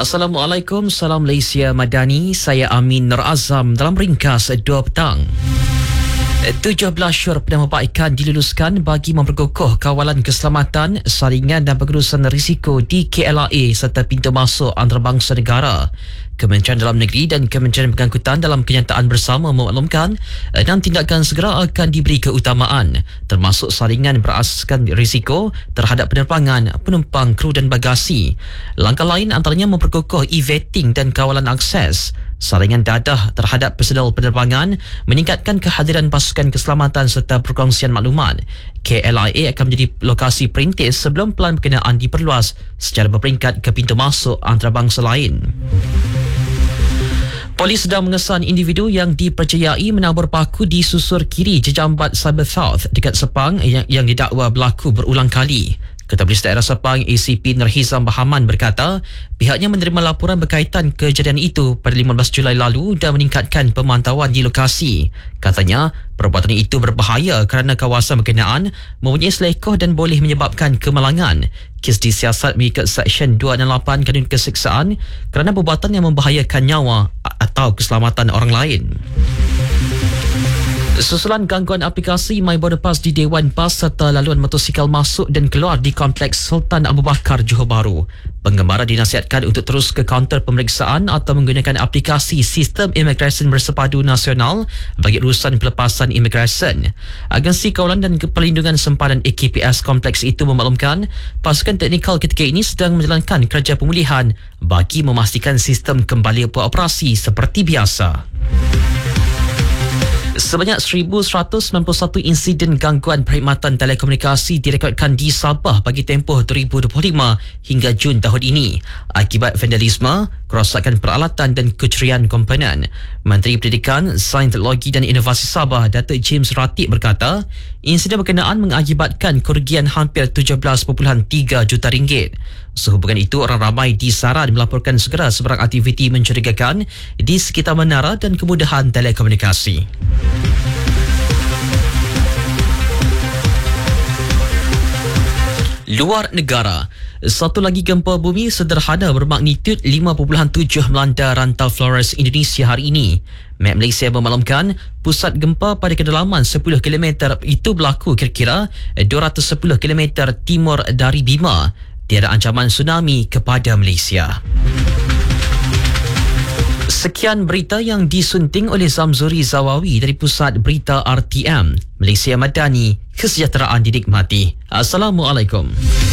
Assalamualaikum, salam Malaysia Madani. Saya Amin Nur Azam dalam ringkas 2 petang. 17 syur penambahbaikan diluluskan bagi memperkokoh kawalan keselamatan, saringan dan pengurusan risiko di KLIA serta pintu masuk antarabangsa negara. Kementerian Dalam Negeri dan Kementerian Pengangkutan dalam kenyataan bersama memaklumkan 6 tindakan segera akan diberi keutamaan, termasuk saringan berasaskan risiko terhadap penerbangan, penumpang, kru dan bagasi. Langkah lain antaranya memperkokoh e-vetting dan kawalan akses, saringan dadah terhadap personal penerbangan, meningkatkan kehadiran pasukan keselamatan serta perkongsian maklumat. KLIA akan menjadi lokasi perintis sebelum pelan berkenaan diperluas secara berperingkat ke pintu masuk antarabangsa lain. Polis sedang mengesan individu yang dipercayai menabur paku di susur kiri Jejambat Cyberthought dekat Sepang yang didakwa berlaku berulang kali. Ketua Polis Daerah Sepang ACP Nurhizam Bahaman berkata pihaknya menerima laporan berkaitan kejadian itu pada 15 Julai lalu dan meningkatkan pemantauan di lokasi. Katanya perbuatan itu berbahaya kerana kawasan berkenaan mempunyai selekoh dan boleh menyebabkan kemalangan. Kes disiasat mengikut Seksyen 268 Kanun Keseksaan kerana perbuatan yang membahayakan nyawa atau keselamatan orang lain. Susulan gangguan aplikasi My Border Pass di Dewan PAS serta laluan motosikal masuk dan keluar di Kompleks Sultan Abu Bakar, Johor Bahru. Penggembara dinasihatkan untuk terus ke kaunter pemeriksaan atau menggunakan aplikasi Sistem Imigresen Bersepadu Nasional bagi urusan pelepasan imigresen. Agensi Kawalan dan Perlindungan Sempadan AKPS Kompleks itu memaklumkan pasukan teknikal ketika ini sedang menjalankan kerja pemulihan bagi memastikan sistem kembali beroperasi seperti biasa. Sebanyak 1,191 insiden gangguan perkhidmatan telekomunikasi direkodkan di Sabah bagi tempoh 2025 hingga Jun tahun ini akibat vandalisme, kerosakan peralatan dan kecurian komponen. Menteri Pendidikan, Sains Teknologi dan Inovasi Sabah, Datuk James Ratib berkata, insiden berkenaan mengakibatkan kerugian hampir 17.3 juta ringgit. Sehubungan itu, orang ramai disaran melaporkan segera sebarang aktiviti mencurigakan di sekitar menara dan kemudahan telekomunikasi. Luar negara, satu lagi gempa bumi sederhana bermagnitud 5.7 melanda rantau Flores, Indonesia hari ini. Met Malaysia memaklumkan pusat gempa pada kedalaman 10 km itu berlaku kira-kira 210 km timur dari Bima. Tiada ancaman tsunami kepada Malaysia. Sekian berita yang disunting oleh Zamzuri Zawawi dari Pusat Berita RTM. Malaysia Madani, kesejahteraan dinikmati. Assalamualaikum.